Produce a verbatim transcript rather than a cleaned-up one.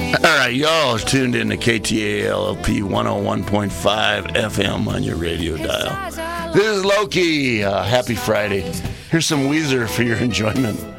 All right, y'all tuned in to K T A L L P one oh one point five F M on your radio dial. This is Loki. Uh, happy Friday. Here's some Weezer for your enjoyment.